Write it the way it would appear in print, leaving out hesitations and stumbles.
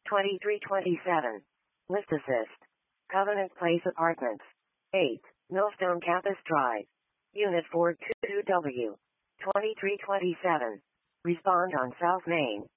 2327. Lift assist. Covenant Place Apartments. 8. Millstone Campus Drive. Unit 422W. 2327. Respond on South Main.